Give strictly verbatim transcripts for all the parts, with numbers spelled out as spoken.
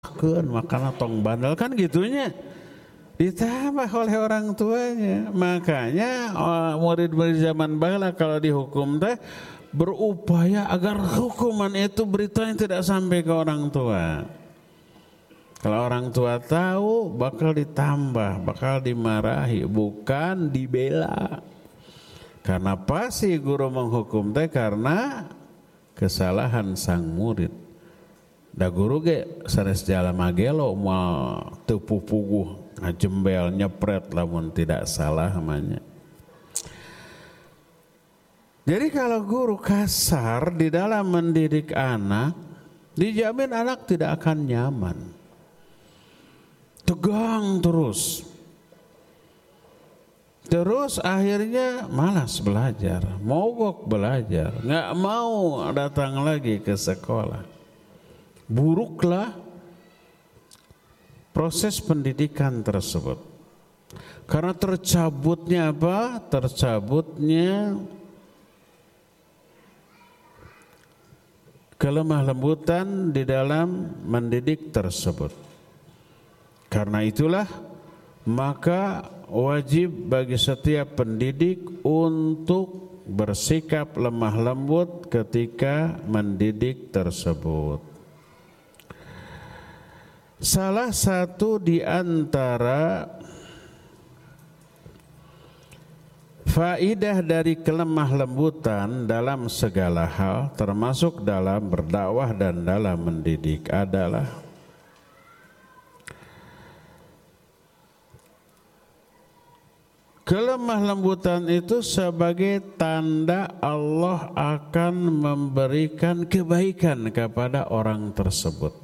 keun makana tong bandel kan gitunya ditambah oleh orang tuanya. Makanya murid-murid zaman baheula kalau dihukum teh berupaya agar hukuman itu beritanya tidak sampai ke orang tua. Kalau orang tua tahu bakal ditambah, bakal dimarahi, bukan dibela. Karena pasti guru menghukum teh karena kesalahan sang murid. Da guru ge sanes jalma gelo moal teu pupuguh ngajembel nyepret lamun tidak salah namanya. Jadi kalau guru kasar di dalam mendidik anak, dijamin anak tidak akan nyaman. Tegang terus. Terus akhirnya malas belajar, mogok belajar, nggak mau datang lagi ke sekolah. Buruklah proses pendidikan tersebut. Karena tercabutnya apa? Tercabutnya kelemah lembutan di dalam mendidik tersebut. Karena itulah maka wajib bagi setiap pendidik untuk bersikap lemah lembut ketika mendidik tersebut. Salah satu di antara faidah dari kelemah lembutan dalam segala hal, termasuk dalam berdakwah dan dalam mendidik adalah kelemah lembutan itu sebagai tanda Allah akan memberikan kebaikan kepada orang tersebut.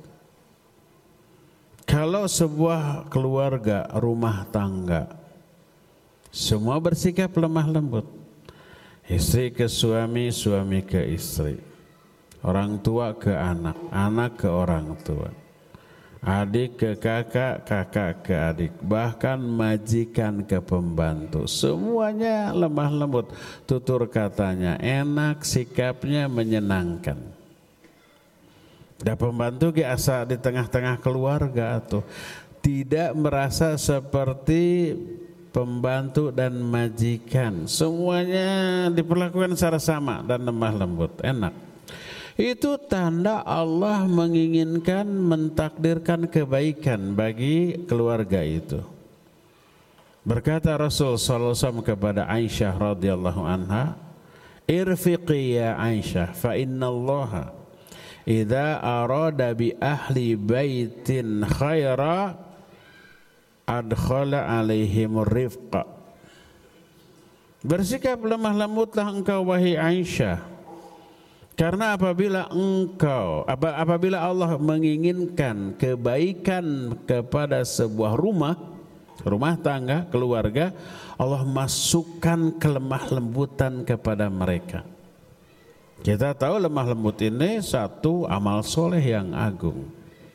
Kalau sebuah keluarga, rumah tangga, semua bersikap lemah lembut, istri ke suami, suami ke istri, orang tua ke anak, anak ke orang tua, adik ke kakak, kakak ke adik, bahkan majikan ke pembantu, semuanya lemah lembut, tutur katanya enak, sikapnya menyenangkan. Da pembantu ge asa di tengah-tengah keluarga atau tidak merasa seperti pembantu dan majikan, semuanya diperlakukan secara sama dan lemah lembut, enak. Itu tanda Allah menginginkan mentakdirkan kebaikan bagi keluarga itu. Berkata Rasul sallallahu alaihi wasallam kepada Aisyah radhiyallahu anha, "Irfiqi ya Aisyah, fa innallaha idza arada bi ahli baitin khaira adkhala alaihimur rifqa." Bersikap lemah lembutlah engkau wahai Aisyah, karena apabila engkau apabila Allah menginginkan kebaikan kepada sebuah rumah, rumah tangga, keluarga, Allah masukkan kelemah lembutan kepada mereka. Kita tahu lemah lembut ini satu amal soleh yang agung.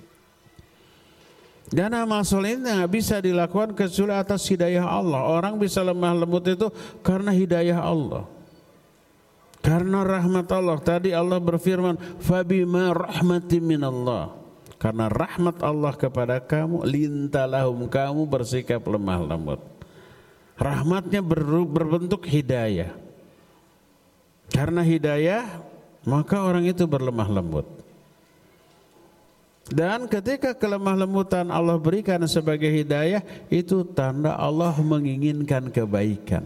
Dan amal soleh ini nggak bisa dilakukan kecuali atas hidayah Allah. Orang bisa lemah lembut itu karena hidayah Allah, karena rahmat Allah. Tadi Allah berfirman, "Fabima rahmatin minallah." Karena rahmat Allah kepada kamu, lintalahum, kamu bersikap lemah lembut. Rahmatnya ber, berbentuk hidayah. Karena hidayah, maka orang itu berlemah lembut. Dan ketika kelemah lembutan Allah berikan sebagai hidayah, itu tanda Allah menginginkan kebaikan.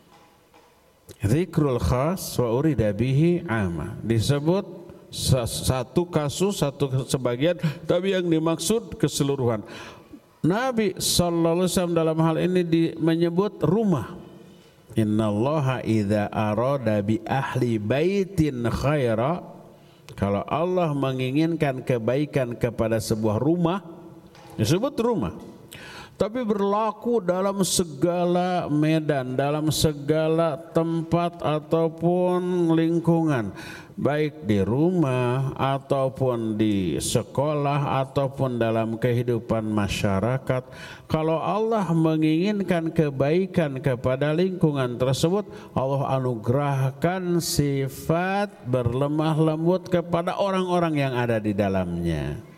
Zikrul khas wa urida bihi amma. Disebut satu kasus, satu sebagian, tapi yang dimaksud keseluruhan. Nabi sallallahu alaihi wasallam dalam hal ini di, menyebut rumah. Innallaha idza arada bi ahli baitin khaira, kalau Allah menginginkan kebaikan kepada sebuah rumah, disebut rumah. Tapi berlaku dalam segala medan, dalam segala tempat ataupun lingkungan, baik di rumah ataupun di sekolah ataupun dalam kehidupan masyarakat. Kalau Allah menginginkan kebaikan kepada lingkungan tersebut, Allah anugerahkan sifat berlemah lembut kepada orang-orang yang ada di dalamnya.